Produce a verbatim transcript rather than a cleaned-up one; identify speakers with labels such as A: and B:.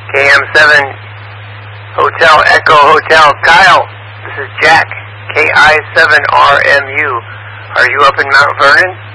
A: K M seven Hotel Echo Hotel. Kyle, this is Jack, K I seven R M U. Are you up in Mount Vernon?